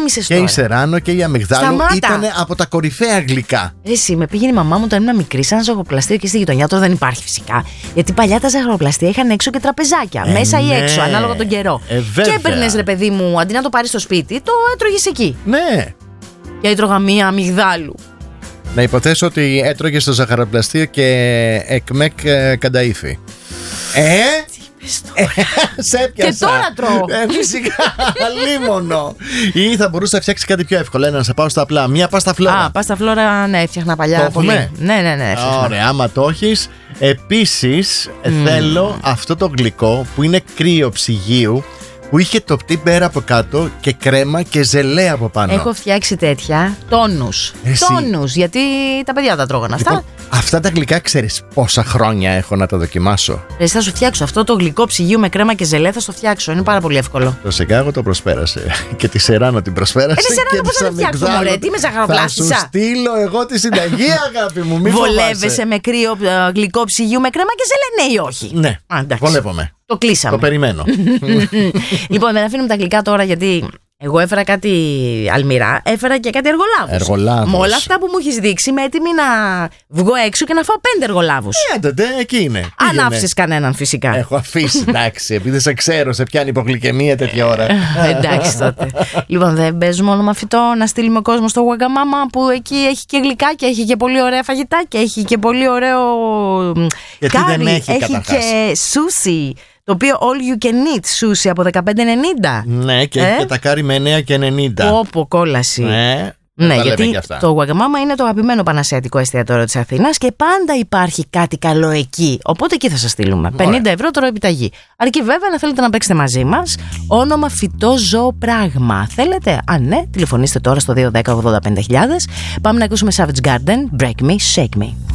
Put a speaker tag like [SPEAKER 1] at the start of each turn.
[SPEAKER 1] γκρέμισες
[SPEAKER 2] Και
[SPEAKER 1] τώρα.
[SPEAKER 2] η Σεράνο και η αμυγδάλου ήταν από τα κορυφαία γλυκά.
[SPEAKER 1] Εσύ, με πήγαινε η μαμά μου όταν ήμουν μικρή σε ένα ζαχαροπλαστείο και στη γειτονιά. Τώρα δεν υπάρχει φυσικά. Γιατί παλιά τα ζαχαροπλαστεία είχαν έξω και τραπεζάκια. Μέσα ή έξω, ανάλογα τον καιρό. Και έπαιρνες, ρε παιδί μου, αντί να το πάρεις στο σπίτι, το έτρωγες εκεί.
[SPEAKER 2] Ναι.
[SPEAKER 1] Και έτρωγα μία αμυγδάλου.
[SPEAKER 2] Να υποθέσω ότι έτρωγε στο ζαχαροπλαστείο και εκμεκ κανταΐφι. Σε έπιασα.
[SPEAKER 1] Και τώρα τρώω.
[SPEAKER 2] Φυσικά, λίμωνο. Ή θα μπορούσα να φτιάξει κάτι πιο εύκολο. Να σε πάω στα απλά. Μια πάστα φλόρα.
[SPEAKER 1] Α, πάστα φλόρα, ναι, έφτιαχνα παλιά.
[SPEAKER 2] Το
[SPEAKER 1] πολύ.
[SPEAKER 2] έχουμε?
[SPEAKER 1] Ναι.
[SPEAKER 2] Ωραία, άμα το έχεις. Επίσης, θέλω αυτό το γλυκό που είναι κρύο ψυγείου, που είχε το πτήμπερα από κάτω και κρέμα και ζελέ από πάνω.
[SPEAKER 1] Έχω φτιάξει τέτοια τόνους. Τόνους, γιατί τα παιδιά τα τρώγαν αυτά.
[SPEAKER 2] Λοιπόν, αυτά τα γλυκά ξέρεις πόσα χρόνια έχω να τα δοκιμάσω.
[SPEAKER 1] Εσύ θα σου φτιάξω αυτό το γλυκό ψυγείο με κρέμα και ζελέ, θα στο φτιάξω. Είναι πάρα πολύ εύκολο.
[SPEAKER 2] Το Σεκάγο το προσπέρασε. Και τη Σεράνο την προσπέρασε.
[SPEAKER 1] Τη Σεράνο πώς θα τη φτιάξω, μωρέ, τι με ζαχαροπλάστησα.
[SPEAKER 2] Θα σου στείλω εγώ τη συνταγή, αγάπη μου. Μην
[SPEAKER 1] βολεύεσαι με κρύο γλυκό ψυγείο με κρέμα και ζελέ, ναι ή όχι?
[SPEAKER 2] Ναι, βολεύομαι.
[SPEAKER 1] Το κλείσαμε.
[SPEAKER 2] Το περιμένω.
[SPEAKER 1] Λοιπόν, δεν αφήνουμε τα γλυκά τώρα, γιατί εγώ έφερα κάτι αλμυρά, έφερα και κάτι εργολάβους. Με όλα αυτά που μου έχεις δείξει, είμαι έτοιμη να βγω έξω και να φάω 5 εργολάβους.
[SPEAKER 2] Τότε εκεί είναι.
[SPEAKER 1] Αν άφησες κανέναν, φυσικά.
[SPEAKER 2] Έχω αφήσει, εντάξει, επειδή σε ξέρω, σε πιάνει υπογλυκαιμία τέτοια ώρα.
[SPEAKER 1] Εντάξει τότε. Λοιπόν, δεν παίζουμε όλο με φυτό να στείλουμε κόσμο στο Wagamama, που εκεί έχει και γλυκά και έχει και πολύ ωραία φαγητά και έχει και πολύ ωραίο
[SPEAKER 2] γιατί
[SPEAKER 1] κάρι.
[SPEAKER 2] δεν έχει
[SPEAKER 1] και σούσι. Το οποίο all you can eat σούσι από 15,90.
[SPEAKER 2] Ναι, και έχει και τα κάρι με 9,90.
[SPEAKER 1] Όπο κόλλαση. Ναι, γιατί το Wagamama είναι το αγαπημένο πανασιατικό εστιατόριο της Αθήνας και πάντα υπάρχει κάτι καλό εκεί. Οπότε εκεί θα σας στείλουμε. 50 ευρώ τώρα επιταγή. Αρκεί βέβαια να θέλετε να παίξετε μαζί μας. Όνομα φυτό ζώο πράγμα. Θέλετε? Αν ναι, τηλεφωνήστε τώρα στο 210 85 000. Πάμε να ακούσουμε Savage Garden, Break Me, Shake Me.